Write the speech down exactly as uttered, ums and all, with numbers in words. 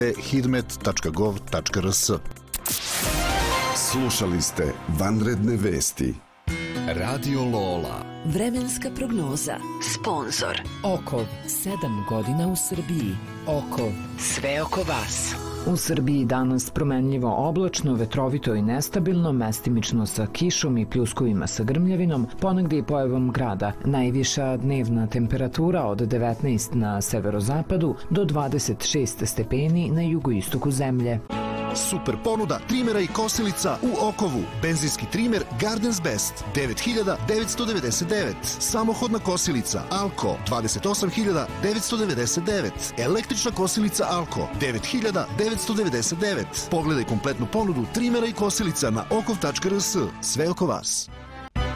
hidmet tačka gov tačka rs. Slušali ste Vanredne vesti. Radio Lola. Vremenska prognoza. Sponzor. Okov. Sedam godina u Srbiji. Okov. Sve oko vas. U Srbiji danas promenljivo oblačno, vetrovito i nestabilno, mestimično sa kišom i pljuskovima sa grmljavinom, ponegdje i pojavom grada. Najviša dnevna temperatura od devetnaest na severozapadu do dvadeset šest stepeni na jugoistoku zemlje. Super ponuda trimera i kosilica u Okovu. Benzinski trimer Gardens Best devet hiljada devetsto devedeset devet. Samohodna kosilica Alko dvadeset osam hiljada devetsto devedeset devet. Električna kosilica Alko devet hiljada devetsto devedeset devet. Pogledaj kompletnu ponudu trimera i kosilica na okov tačka rs. Sve oko vas.